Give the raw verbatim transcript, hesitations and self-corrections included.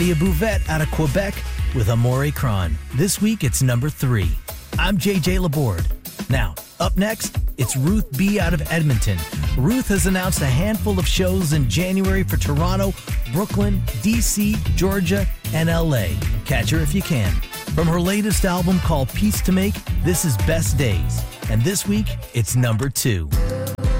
Bouvette out of Quebec with Amore Cron. This week, it's number three. I'm J J Laborde. Now, up next, it's Ruth B. out of Edmonton. Ruth has announced a handful of shows in January for Toronto, Brooklyn, D C, Georgia, and L A. Catch her if you can. From her latest album called Peace to Make, this is Best Days. And this week, it's number two.